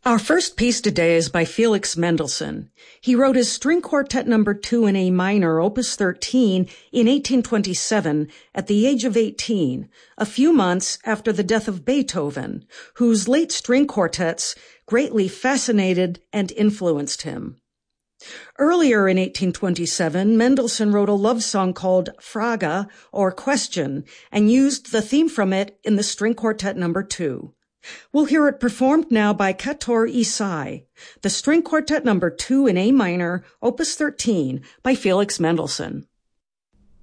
Our first piece today is by Felix Mendelssohn. He wrote his String Quartet No. 2 in A minor, Opus 13, in 1827 at the age of 18, a few months after the death of Beethoven, whose late string quartets greatly fascinated and influenced him. Earlier in 1827, Mendelssohn wrote a love song called Frage, or Question, and used the theme from it in the String Quartet No. 2. We'll hear it performed now by Kator Isai, the String Quartet No. 2 in A minor, Opus 13, by Felix Mendelssohn.